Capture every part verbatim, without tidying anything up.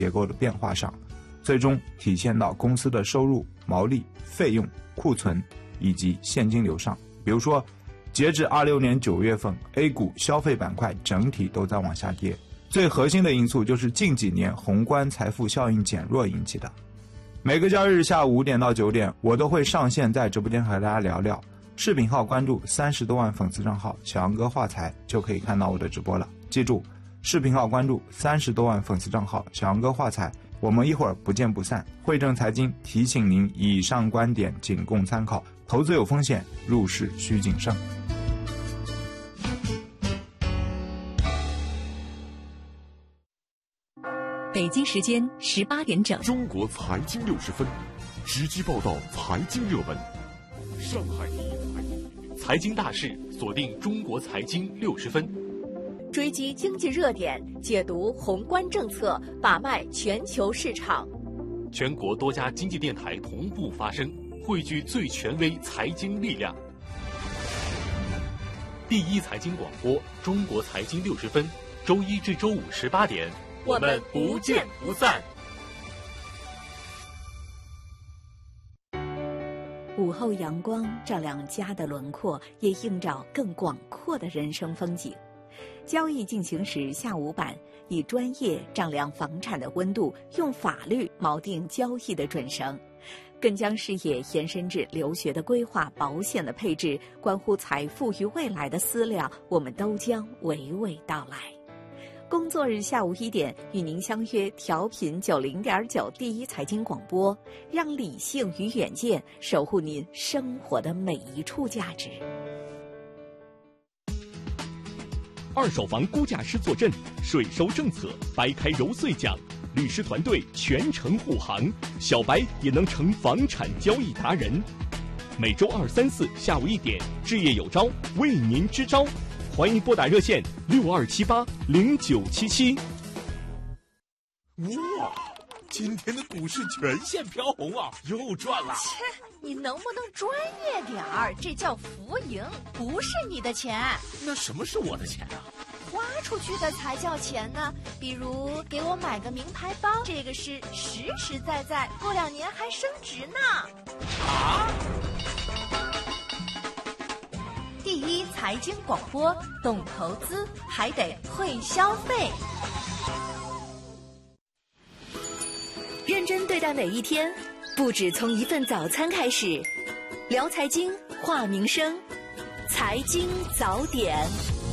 结构的变化上，最终体现到公司的收入、毛利、费用、库存以及现金流上。比如说，截至二六年九月份 ，A 股消费板块整体都在往下跌，最核心的因素就是近几年宏观财富效应减弱引起的。每个交易日下午五点到九点，我都会上线在直播间和大家聊聊。视频号关注三十多万粉丝账号小杨哥话财就可以看到我的直播了。记住，视频号关注三十多万粉丝账号小杨哥话财，我们一会儿不见不散。汇正财经提醒您，以上观点仅供参考，投资有风险，入市需谨慎。 北京时间十八点整， 中国财经六十分，直击报道财经热门。上海第一财经大事，锁定中国财经六十分， 追击经济热点，解读宏观政策，把脉全球市场。 全国多家经济电台同步发声，汇聚最权威财经力量。第一财经广播，中国财经六十分，周一至周五十八点。我们不见不散。 午后阳光照亮家的轮廓，也映照更广阔的人生风景。交易进行时下午版，以专业丈量房产的温度，用法律锚定交易的准绳，更将视野延伸至留学的规划、保险的配置，关乎财富与未来的思量，我们都将娓娓道来。工作日下午一点，与您相约调频九零点九第一财经广播，让理性与远见守护您生活的每一处价值。 二手房估价师坐镇，税收政策掰开揉碎讲，律师团队全程护航，小白也能成房产交易达人。每周二、三、四下午一点，置业有招，为您支招。欢迎拨打热线六二七八零九七七。 哇，今天的股市全线飘红啊，又赚了！ 切，你能不能专业点儿？这叫浮盈，不是你的钱。 那什么是我的钱啊？ 花出去的才叫钱呢。比如给我买个名牌包，这个是实实在在，过两年还升值呢。 啊！ 第一财经广播，懂投资还得会消费。 认真对待每一天，不止从一份早餐开始。聊财经，话民生，财经早点。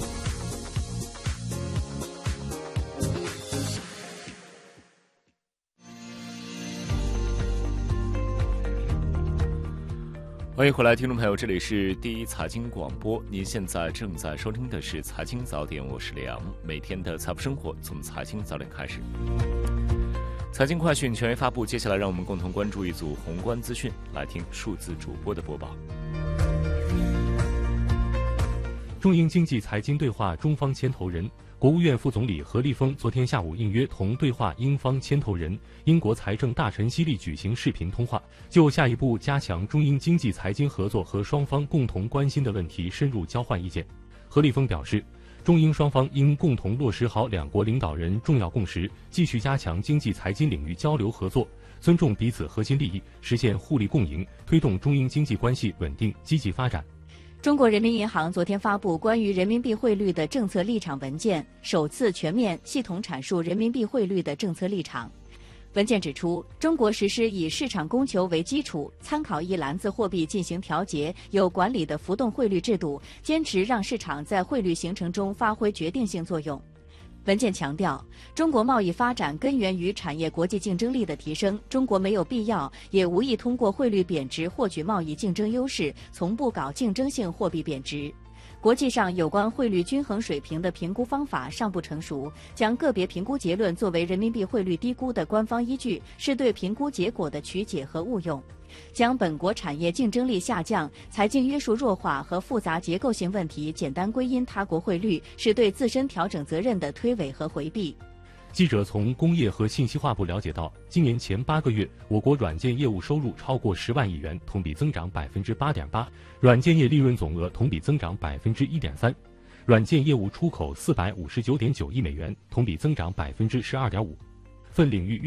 欢迎回来，听众朋友，这里是第一财经广播，您现在正在收听的是财经早点，我是李阳。每天的财富生活从财经早点开始。财经快讯权威发布，接下来让我们共同关注一组宏观资讯，来听数字主播的播报。 中英经济财经对话中方牵头人，国务院副总理何立峰昨天下午应约同对话英方牵头人英国财政大臣希利举行视频通话，就下一步加强中英经济财经合作和双方共同关心的问题深入交换意见。何立峰表示，中英双方应共同落实好两国领导人重要共识，继续加强经济财经领域交流合作，尊重彼此核心利益，实现互利共赢，推动中英经济关系稳定积极发展。 中国人民银行昨天发布关于人民币汇率的政策立场文件，首次全面系统阐述人民币汇率的政策立场。文件指出，中国实施以市场供求为基础，参考一篮子货币进行调节、有管理的浮动汇率制度，坚持让市场在汇率形成中发挥决定性作用。文件强调，中国贸易发展根源于产业国际竞争力的提升，中国没有必要也无意通过汇率贬值获取贸易竞争优势，从不搞竞争性货币贬值。国际上有关汇率均衡水平的评估方法尚不成熟，将个别评估结论作为人民币汇率低估的官方依据，是对评估结果的曲解和误用。将本国产业竞争力下降、财经约束弱化和复杂结构性问题简单归因他国汇率，是对自身调整责任的推诿和回避。 记者从工业和信息化部了解到，今年前八个月，我国软件业务收入超过十万亿元，同比增长百分之八点八；软件业利润总额同比增长百分之一点三；软件业务出口四百五十九点九亿美元，同比增长百分之十二点五。 分领域